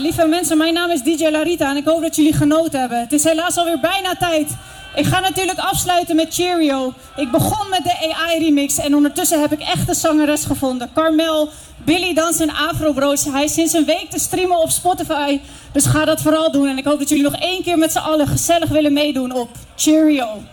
lieve mensen, mijn naam is DJ Larita en ik hoop dat jullie genoten hebben. Het is helaas alweer bijna tijd. Ik ga natuurlijk afsluiten met Cheerio. Ik begon met de AI-remix en ondertussen heb ik echt een zangeres gevonden. Carmel, Billy Dans en Afro Bros. Hij is sinds een week te streamen op Spotify, dus ga dat vooral doen. En ik hoop dat jullie nog 1 keer met z'n allen gezellig willen meedoen op Cheerio.